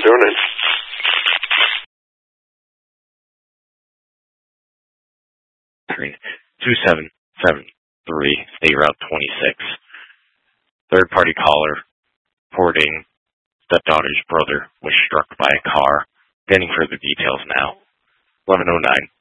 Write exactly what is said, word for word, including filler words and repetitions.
doing it. two seven seven three, State Route twenty-six. Third party caller reporting stepdaughter's brother was struck by a car. Getting further details now. eleven oh nine.